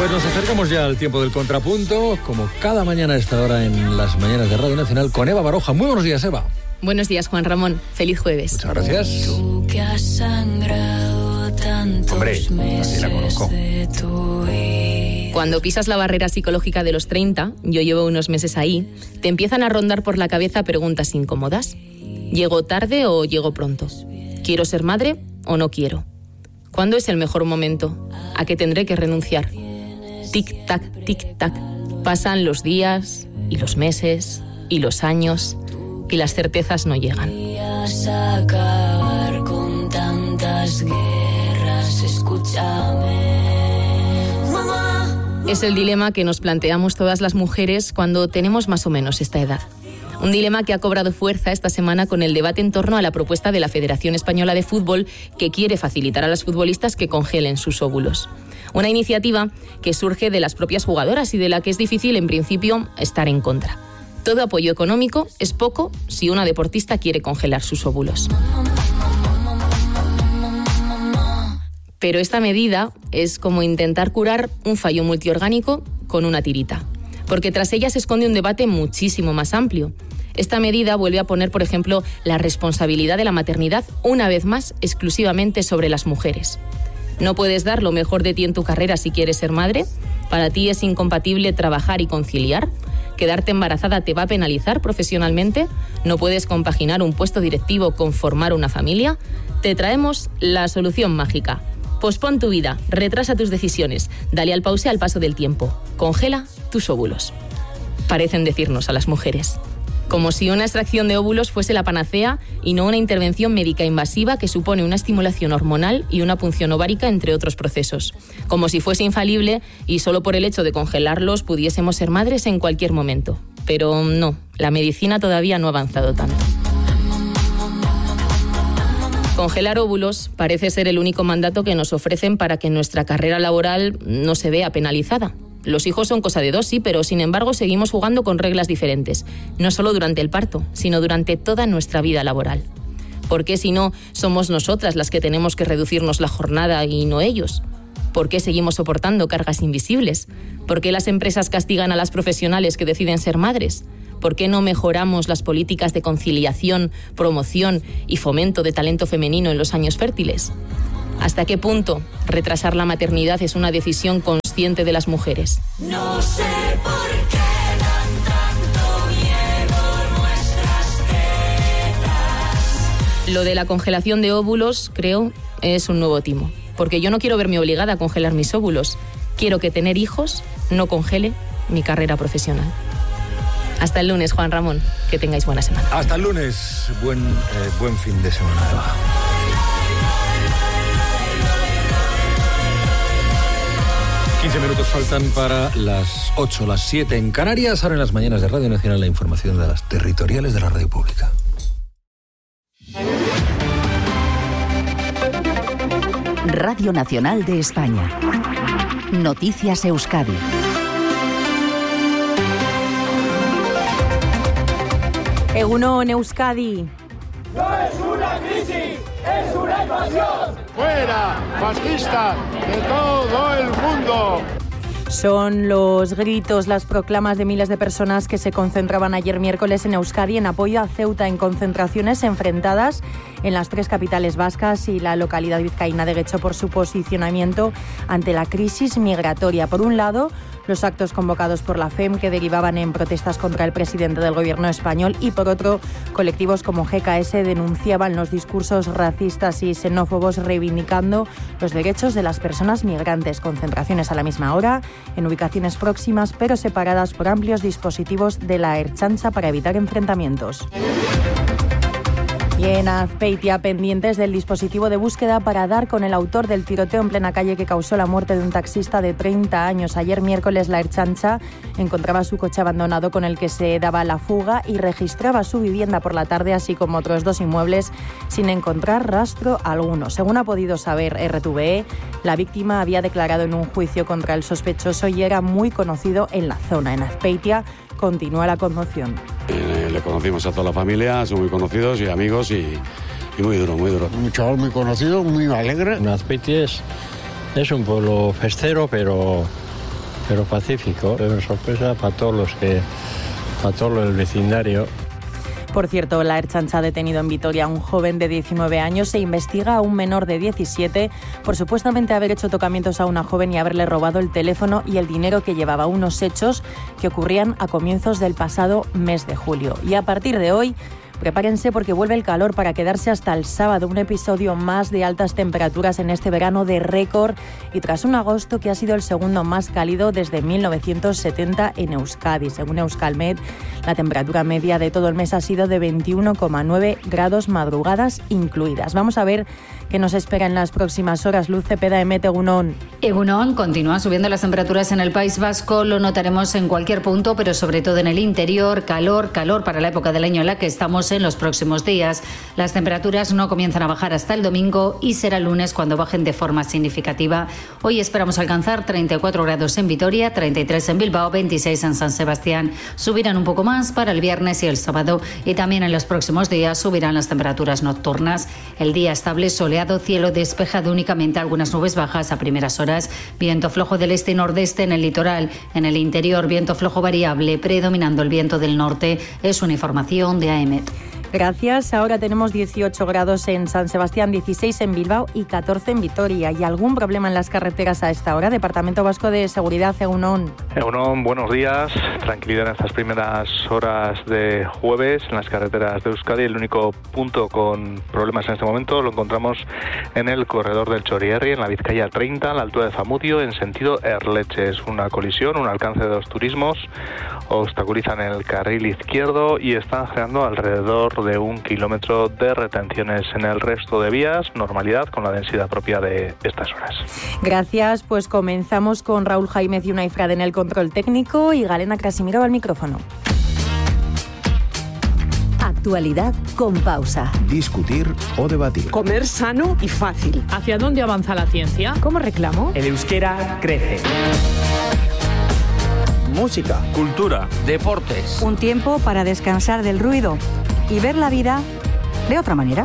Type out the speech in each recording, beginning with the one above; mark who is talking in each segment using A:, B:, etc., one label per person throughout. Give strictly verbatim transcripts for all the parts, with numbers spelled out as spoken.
A: Pues nos acercamos ya al tiempo del contrapunto, como cada mañana a esta hora en las mañanas de Radio Nacional, con Eva Baroja. Muy buenos días, Eva.
B: Buenos días, Juan Ramón. Feliz jueves.
A: Muchas gracias.
C: Tú que has sangrado tantos
A: Hombre, así la conozco.
B: Cuando pisas la barrera psicológica de los treinta, yo llevo unos meses ahí, te empiezan a rondar por la cabeza preguntas incómodas. ¿Llego tarde o llego pronto? ¿Quiero ser madre o no quiero? ¿Cuándo es el mejor momento? ¿A qué tendré que renunciar? Tic-tac, tic-tac. Pasan los días y los meses y los años y las certezas no llegan.
C: Acabar con tantas guerras, escúchame. Mamá.
B: Es el dilema que nos planteamos todas las mujeres cuando tenemos más o menos esta edad. Un dilema que ha cobrado fuerza esta semana con el debate en torno a la propuesta de la Federación Española de Fútbol, que quiere facilitar a las futbolistas que congelen sus óvulos. Una iniciativa que surge de las propias jugadoras y de la que es difícil, en principio, estar en contra. Todo apoyo económico es poco si una deportista quiere congelar sus óvulos. Pero esta medida es como intentar curar un fallo multiorgánico con una tirita, porque tras ella se esconde un debate muchísimo más amplio. Esta medida vuelve a poner, por ejemplo, la responsabilidad de la maternidad una vez más exclusivamente sobre las mujeres. ¿No puedes dar lo mejor de ti en tu carrera si quieres ser madre? ¿Para ti es incompatible trabajar y conciliar? ¿Quedarte embarazada te va a penalizar profesionalmente? ¿No puedes compaginar un puesto directivo con formar una familia? Te traemos la solución mágica. Pospon tu vida, retrasa tus decisiones, dale al pause al paso del tiempo. Congela tus óvulos. Parecen decirnos a las mujeres. Como si una extracción de óvulos fuese la panacea y no una intervención médica invasiva que supone una estimulación hormonal y una punción ovárica, entre otros procesos. Como si fuese infalible y solo por el hecho de congelarlos pudiésemos ser madres en cualquier momento. Pero no, la medicina todavía no ha avanzado tanto. Congelar óvulos parece ser el único mandato que nos ofrecen para que nuestra carrera laboral no se vea penalizada. Los hijos son cosa de dos, sí, pero sin embargo seguimos jugando con reglas diferentes, no solo durante el parto, sino durante toda nuestra vida laboral. ¿Por qué si no somos nosotras las que tenemos que reducirnos la jornada y no ellos? ¿Por qué seguimos soportando cargas invisibles? ¿Por qué las empresas castigan a las profesionales que deciden ser madres? ¿Por qué no mejoramos las políticas de conciliación, promoción y fomento de talento femenino en los años fértiles? ¿Hasta qué punto retrasar la maternidad es una decisión consciente de las mujeres?
C: No sé por qué dan tanto miedo nuestras tetas.
B: Lo de la congelación de óvulos, creo, es un nuevo timo. Porque yo no quiero verme obligada a congelar mis óvulos. Quiero que tener hijos no congele mi carrera profesional. Hasta el lunes, Juan Ramón. Que tengáis buena semana.
A: Hasta el lunes. Buen, eh, buen fin de semana, Eva. quince minutos faltan para las ocho, las siete en Canarias. Ahora en las mañanas de Radio Nacional la información de las territoriales de la radio pública.
D: Radio Nacional de España. Noticias Euskadi.
E: Egunon, Euskadi.
F: ¡No es una crisis! ¡Es una invasión!
G: ¡Fuera, fascista, de todo el mundo!
E: Son los gritos, las proclamas de miles de personas que se concentraban ayer miércoles en Euskadi en apoyo a Ceuta, en concentraciones enfrentadas en las tres capitales vascas y la localidad vizcaína de Getxo por su posicionamiento ante la crisis migratoria. Por un lado, los actos convocados por la F E M que derivaban en protestas contra el presidente del gobierno español y por otro, colectivos como G K S denunciaban los discursos racistas y xenófobos reivindicando los derechos de las personas migrantes. Concentraciones a la misma hora, en ubicaciones próximas pero separadas por amplios dispositivos de la Ertzaintza para evitar enfrentamientos. Y en Azpeitia, pendientes del dispositivo de búsqueda para dar con el autor del tiroteo en plena calle que causó la muerte de un taxista de treinta años. Ayer miércoles la Ertzaintza encontraba su coche abandonado con el que se daba la fuga y registraba su vivienda por la tarde, así como otros dos inmuebles, sin encontrar rastro alguno. Según ha podido saber R T V E, la víctima había declarado en un juicio contra el sospechoso y era muy conocido en la zona. En Azpeitia continúa la conmoción.
H: Eh, le conocimos a toda la familia, son muy conocidos y amigos y, y muy duro, muy duro.
G: Un chaval muy conocido, muy alegre.
I: Azpeitia es, es un pueblo festero, pero pero pacífico. Es una sorpresa para todos los que, para todo el vecindario.
E: Por cierto, la Ertzaintza ha detenido en Vitoria a un joven de diecinueve años e investiga a un menor de diecisiete por supuestamente haber hecho tocamientos a una joven y haberle robado el teléfono y el dinero que llevaba, unos hechos que ocurrían a comienzos del pasado mes de julio. Y a partir de hoy, prepárense porque vuelve el calor para quedarse hasta el sábado, un episodio más de altas temperaturas en este verano de récord y tras un agosto que ha sido el segundo más cálido desde mil novecientos setenta en Euskadi. Según Euskalmet, la temperatura media de todo el mes ha sido de veintiuno coma nueve grados, madrugadas incluidas. Vamos a ver qué nos espera en las próximas horas. Luz Cepeda, Emet, Egunon.
J: Egunon, continúan subiendo las temperaturas en el País Vasco, lo notaremos en cualquier punto, pero sobre todo en el interior, calor, calor para la época del año en la que estamos en los próximos días. Las temperaturas no comienzan a bajar hasta el domingo y será el lunes cuando bajen de forma significativa. Hoy esperamos alcanzar treinta y cuatro grados en Vitoria, treinta y tres en Bilbao, veintiséis en San Sebastián. Subirán un poco más para el viernes y el sábado y también en los próximos días subirán las temperaturas nocturnas. El día estable, soleado, cielo despejado, únicamente algunas nubes bajas a primeras horas, viento flojo del este y nordeste en el litoral. En el interior, viento flojo variable, predominando el viento del norte. Es una información de A E M E T.
E: Gracias. Ahora tenemos dieciocho grados en San Sebastián, dieciséis en Bilbao y catorce en Vitoria. ¿Y algún problema en las carreteras a esta hora? Departamento Vasco de Seguridad, Egunon.
K: Egunon, buenos días. Tranquilidad en estas primeras horas de jueves en las carreteras de Euskadi. El único punto con problemas en este momento lo encontramos en el corredor del Txorierri, en la Vizcaya treinta, a la altura de Zamudio, en sentido Erleche. Es una colisión, un alcance de dos turismos. Obstaculizan el carril izquierdo y están generando alrededor de un kilómetro de retenciones en el resto de vías. Normalidad con la densidad propia de estas horas.
E: Gracias, pues comenzamos con Raúl Jaimez y Unai Frade en el control técnico y Galena Krasimiro al micrófono.
D: Actualidad con pausa.
L: Discutir o debatir.
M: Comer sano y fácil.
N: ¿Hacia dónde avanza la ciencia?
M: ¿Cómo reclamo?
O: El euskera crece.
L: Música,
P: cultura, deportes.
Q: Un tiempo para descansar del ruido y ver la vida de otra manera.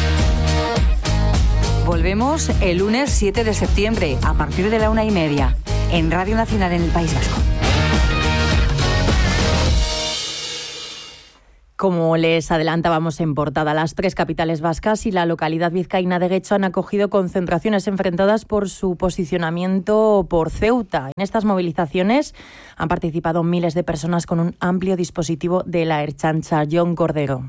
Q: Volvemos el lunes siete de septiembre a partir de la una y media en Radio Nacional en el País Vasco.
E: Como les adelantábamos en portada, las tres capitales vascas y la localidad vizcaína de Getxo han acogido concentraciones enfrentadas por su posicionamiento por Ceuta. En estas movilizaciones han participado miles de personas con un amplio dispositivo de la Ertzaintza. Jon Cordero.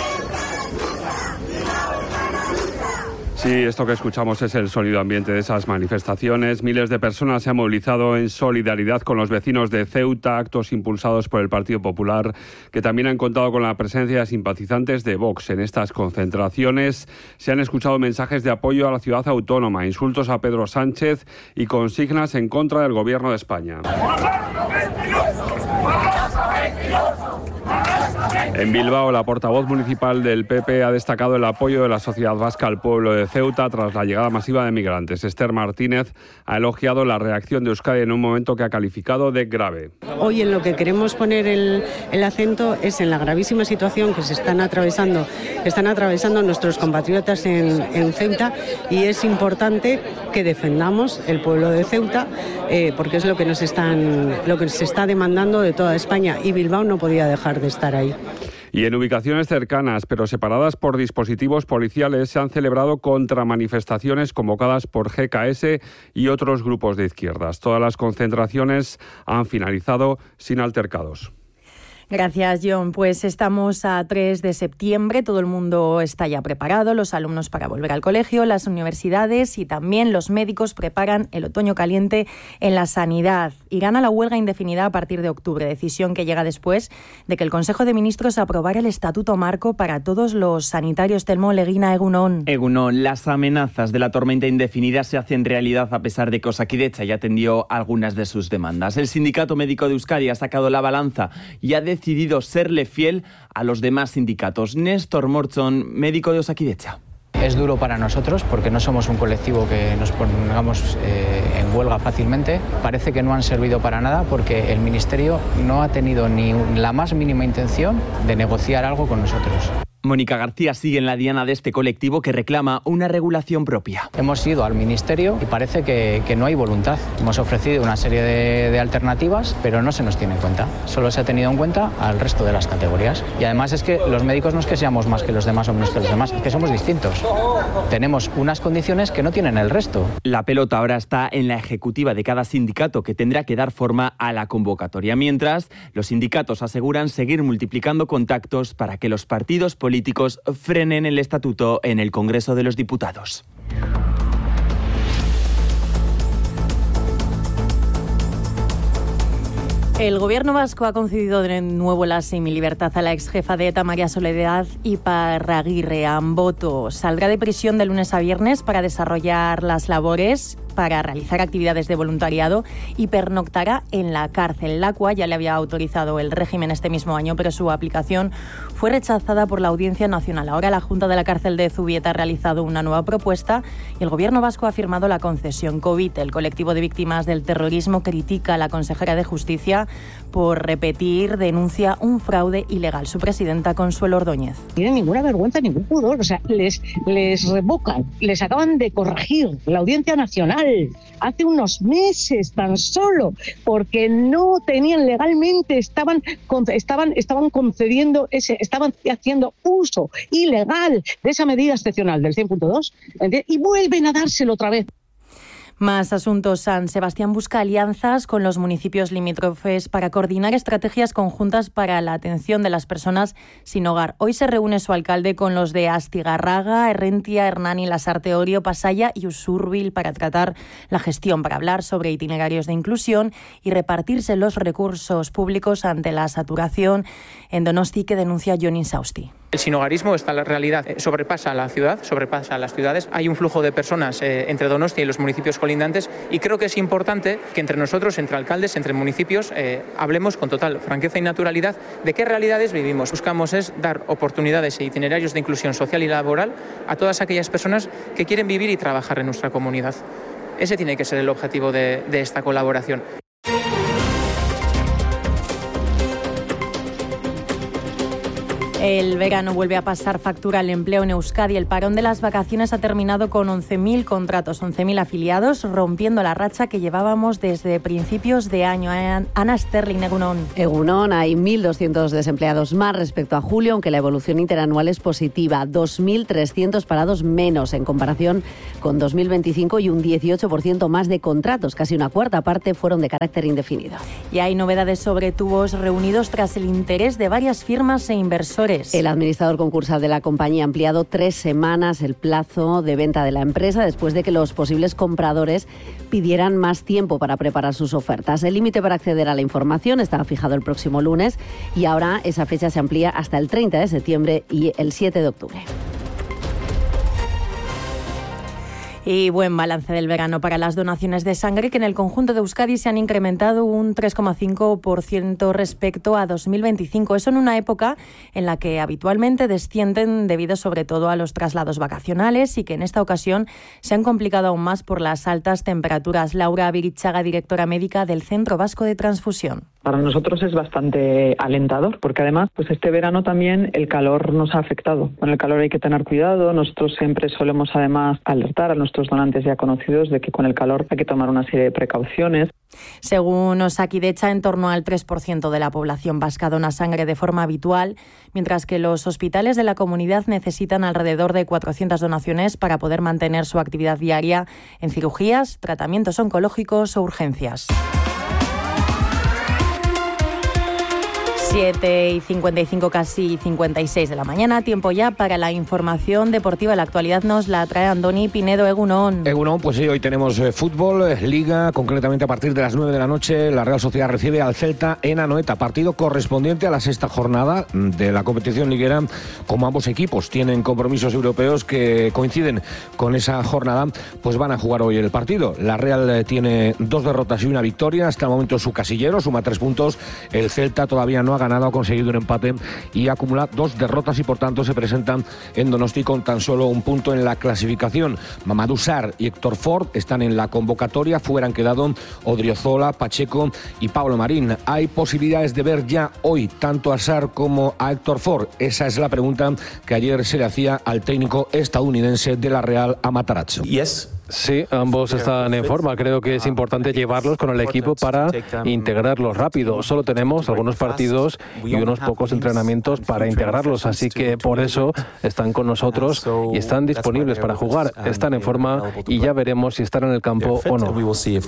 R: Sí, esto que escuchamos es el sonido ambiente de esas manifestaciones. Miles de personas se han movilizado en solidaridad con los vecinos de Ceuta, actos impulsados por el Partido Popular, que también han contado con la presencia de simpatizantes de Vox. En estas concentraciones se han escuchado mensajes de apoyo a la ciudad autónoma, insultos a Pedro Sánchez y consignas en contra del Gobierno de España. En Bilbao, la portavoz municipal del P P ha destacado el apoyo de la sociedad vasca al pueblo de Ceuta tras la llegada masiva de migrantes. Esther Martínez ha elogiado la reacción de Euskadi en un momento que ha calificado de grave.
S: Hoy en lo que queremos poner el, el acento es en la gravísima situación que se están atravesando, que están atravesando nuestros compatriotas en, en Ceuta, y es importante que defendamos el pueblo de Ceuta eh, porque es lo que nos están, lo que se está demandando de toda España, y Bilbao no podía dejar de estar ahí.
R: Y en ubicaciones cercanas, pero separadas por dispositivos policiales, se han celebrado contramanifestaciones convocadas por G K S y otros grupos de izquierdas. Todas las concentraciones han finalizado sin altercados.
E: Gracias, John. Pues estamos a tres de septiembre, todo el mundo está ya preparado, los alumnos para volver al colegio, las universidades y también los médicos preparan el otoño caliente en la sanidad. Irán a la huelga indefinida a partir de octubre, decisión que llega después de que el Consejo de Ministros aprobara el Estatuto Marco para todos los sanitarios. Telmo Leguina, Egunon.
T: Egunon, las amenazas de la tormenta indefinida se hacen realidad a pesar de que Osakidetza ya atendió algunas de sus demandas. El Sindicato Médico de Euskadi ha sacado la balanza y ha decidido serle fiel a los demás sindicatos. Néstor Morchon, médico de Osakidetza.
U: Es duro para nosotros porque no somos un colectivo que nos pongamos eh, en huelga fácilmente. Parece que no han servido para nada porque el Ministerio no ha tenido ni la más mínima intención de negociar algo con nosotros.
T: Mónica García sigue en la diana de este colectivo que reclama una regulación propia.
U: Hemos ido al Ministerio y parece que, que no hay voluntad. Hemos ofrecido una serie de, de alternativas, pero no se nos tiene en cuenta. Solo se ha tenido en cuenta al resto de las categorías. Y además es que los médicos no es que seamos más que los demás o menos que los demás, es que somos distintos. Tenemos unas condiciones que no tienen el resto.
T: La pelota ahora está en la ejecutiva de cada sindicato, que tendrá que dar forma a la convocatoria. Mientras, los sindicatos aseguran seguir multiplicando contactos para que los partidos políticos políticos frenen el estatuto en el Congreso de los Diputados.
E: El gobierno vasco ha concedido de nuevo la semilibertad a la exjefa de ETA, María Soledad Iparraguirre Amboto. Saldrá de prisión de lunes a viernes para desarrollar las labores, para realizar actividades de voluntariado y pernoctará en la cárcel. La cual ya le había autorizado el régimen este mismo año, pero su aplicación fue rechazada por la Audiencia Nacional. Ahora la Junta de la Cárcel de Zubieta ha realizado una nueva propuesta y el gobierno vasco ha firmado la concesión. Covite, el colectivo de víctimas del terrorismo, critica a la consejera de Justicia por repetir, denuncia un fraude ilegal. Su presidenta, Consuelo Ordóñez.
O: No tienen ninguna vergüenza, ningún pudor. O sea, les, les revocan, les acaban de corregir la Audiencia Nacional hace unos meses tan solo, porque no tenían legalmente, estaban, estaban, estaban concediendo, ese, estaban haciendo uso ilegal de esa medida excepcional del cien punto dos, y vuelven a dárselo otra vez.
E: Más asuntos. San Sebastián busca alianzas con los municipios limítrofes para coordinar estrategias conjuntas para la atención de las personas sin hogar. Hoy se reúne su alcalde con los de Astigarraga, Errentia, Hernani, Lasarte, Orio, Pasaya y Usurbil para tratar la gestión, para hablar sobre itinerarios de inclusión y repartirse los recursos públicos ante la saturación en Donosti, que denuncia Jon Insausti.
V: El sinhogarismo está en la realidad, eh, sobrepasa la ciudad, sobrepasa las ciudades. Hay un flujo de personas eh, entre Donostia y los municipios colindantes y creo que es importante que entre nosotros, entre alcaldes, entre municipios, eh, hablemos con total franqueza y naturalidad de qué realidades vivimos. Buscamos es dar oportunidades e itinerarios de inclusión social y laboral a todas aquellas personas que quieren vivir y trabajar en nuestra comunidad. Ese tiene que ser el objetivo de, de esta colaboración.
E: El verano vuelve a pasar factura al empleo en Euskadi. El parón de las vacaciones ha terminado con once mil contratos, once mil afiliados, rompiendo la racha que llevábamos desde principios de año. Ana Sterling, Egunon.
W: Egunon, hay mil doscientos desempleados más respecto a julio, aunque la evolución interanual es positiva. dos mil trescientos parados menos en comparación con dos mil veinticinco y un dieciocho por ciento más de contratos. Casi una cuarta parte fueron de carácter indefinido.
E: Y hay novedades sobre tubos reunidos tras el interés de varias firmas e inversores.
W: El administrador concursal de la compañía ha ampliado tres semanas el plazo de venta de la empresa después de que los posibles compradores pidieran más tiempo para preparar sus ofertas. El límite para acceder a la información estaba fijado el próximo lunes y ahora esa fecha se amplía hasta el treinta de septiembre y el siete de octubre.
E: Y buen balance del verano para las donaciones de sangre, que en el conjunto de Euskadi se han incrementado un tres coma cinco por ciento respecto a dos mil veinticinco. Eso en una época en la que habitualmente descienden debido sobre todo a los traslados vacacionales y que en esta ocasión se han complicado aún más por las altas temperaturas. Laura Virichaga, directora médica del Centro Vasco de Transfusión.
X: Para nosotros es bastante alentador, porque además pues este verano también el calor nos ha afectado. Con el calor hay que tener cuidado. Nosotros siempre solemos además alertar a nuestros donantes ya conocidos de que con el calor hay que tomar una serie de precauciones.
E: Según Osakidecha, en torno al tres por ciento de la población vasca dona sangre de forma habitual, mientras que los hospitales de la comunidad necesitan alrededor de cuatrocientas donaciones para poder mantener su actividad diaria en cirugías, tratamientos oncológicos o urgencias. siete y cincuenta y cinco, casi cincuenta y seis de la mañana. Tiempo ya para la información deportiva. La actualidad nos la trae Andoni Pinedo. Egunon.
Y: Egunon, pues sí, hoy tenemos eh, fútbol, eh, Liga, concretamente a partir de las nueve de la noche. La Real Sociedad recibe al Celta en Anoeta, partido correspondiente a la sexta jornada de la competición liguera. Como ambos equipos tienen compromisos europeos que coinciden con esa jornada, pues van a jugar hoy el partido. La Real eh, tiene dos derrotas y una victoria. Hasta el momento su casillero suma tres puntos. El Celta todavía no ha ganado, ha conseguido un empate y acumula dos derrotas y por tanto se presentan en Donosti con tan solo un punto en la clasificación. Mamadou Sarr y Héctor Ford están en la convocatoria, fuera han quedado Odriozola, Pacheco y Pablo Marín. ¿Hay posibilidades de ver ya hoy tanto a Sarr como a Héctor Ford? Esa es la pregunta que ayer se le hacía al técnico estadounidense de la Real, a Matarazzo.
A: Yes. Sí, ambos están en forma. Creo que es importante llevarlos con el equipo para integrarlos rápido. Solo tenemos algunos partidos y unos pocos entrenamientos para integrarlos, así que por eso están con nosotros y están disponibles para jugar. Están en forma y ya veremos si están en el campo o no.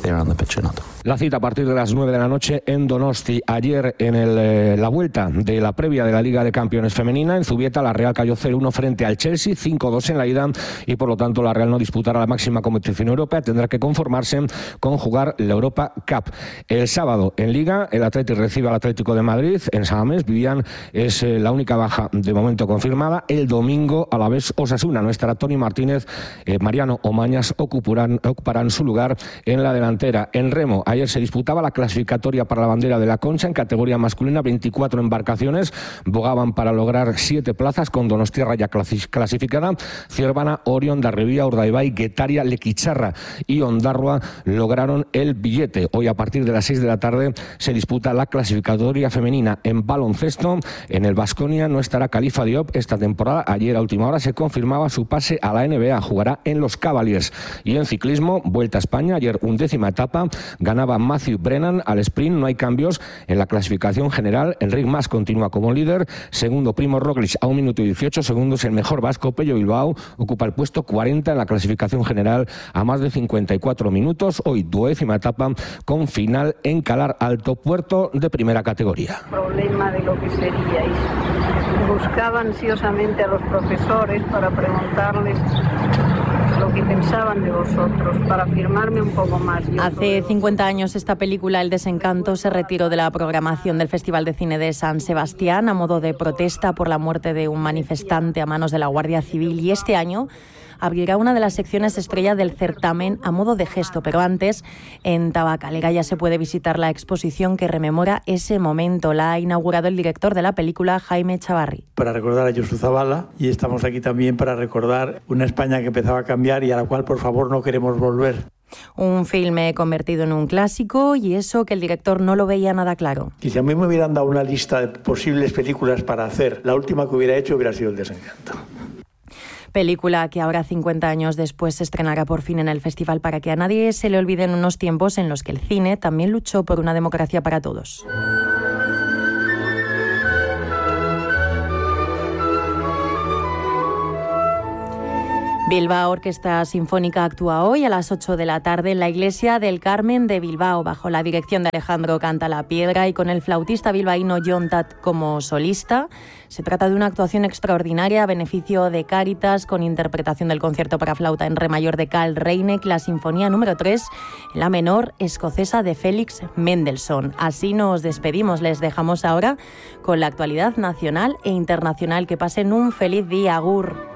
Y: La cita a partir de las nueve de la noche en Donosti. Ayer en el, eh, la vuelta de la previa de la Liga de Campeones femenina, en Zubieta la Real cayó cero uno frente al Chelsea, cinco dos en la ida y por lo tanto la Real no disputará la máxima competición europea, tendrá que conformarse con jugar la Europa Cup. El sábado en Liga el Athletic recibe al Atlético de Madrid en San Mamés. Vivian es eh, la única baja de momento confirmada. El domingo a la vez Osasuna, no estará Toni Martínez, eh, Mariano Omañas ocuparán, ocuparán su lugar en la delantera. En remo ayer se disputaba la clasificatoria para la bandera de la Concha en categoría masculina, veinticuatro embarcaciones bogaban para lograr siete plazas con Donostiarra ya clasificada. Ciervana, Orión, Darribía, Urdaibai, Guetaria, Lequicharra y Ondarroa lograron el billete. Hoy a partir de las seis de la tarde se disputa la clasificatoria femenina en baloncesto. En el Baskonia no estará Khalifa Diop esta temporada. Ayer a última hora se confirmaba su pase a la N B A. Jugará en los Cavaliers. Y en ciclismo, Vuelta a España. Ayer undécima etapa. Ganaba Matthew Brennan al sprint. No hay cambios en la clasificación general. Enric Mas continúa como líder. Segundo, Primo Roglic a un minuto y dieciocho segundos. El mejor vasco, Pello Bilbao, ocupa el puesto cuarenta en la clasificación general a más de cincuenta y cuatro minutos. Hoy duodécima etapa con final en Calar Alto, puerto de primera categoría.
B: Problema de lo que seríais. Buscaba ansiosamente a los profesores para preguntarles lo que pensaban de vosotros, para afirmarme un poco más. Yo
E: Hace cincuenta años esta película, El desencanto, se retiró de la programación del Festival de Cine de San Sebastián a modo de protesta por la muerte de un manifestante a manos de la Guardia Civil, y este año abrirá una de las secciones estrella del certamen a modo de gesto, pero antes en Tabacalera ya se puede visitar la exposición que rememora ese momento. La ha inaugurado el director de la película, Jaime Chavarri.
C: Para recordar a Josu Zabala, y estamos aquí también para recordar una España que empezaba a cambiar y a la cual por favor no queremos volver.
E: Un filme convertido en un clásico, y eso que el director no lo veía nada claro.
C: Y si a mí me hubieran dado una lista de posibles películas para hacer, la última que hubiera hecho hubiera sido El desencanto.
E: Película que ahora, cincuenta años después, se estrenará por fin en el festival para que a nadie se le olviden unos tiempos en los que el cine también luchó por una democracia para todos. Bilbao Orquesta Sinfónica actúa hoy a las ocho de la tarde en la Iglesia del Carmen de Bilbao, bajo la dirección de Alejandro Cantalapiedra y con el flautista bilbaíno John Tat como solista. Se trata de una actuación extraordinaria a beneficio de Cáritas, con interpretación del concierto para flauta en re mayor de Carl Reineck, la sinfonía número tres, en la menor escocesa de Félix Mendelssohn. Así nos despedimos, les dejamos ahora con la actualidad nacional e internacional. Que pasen un feliz día, agur.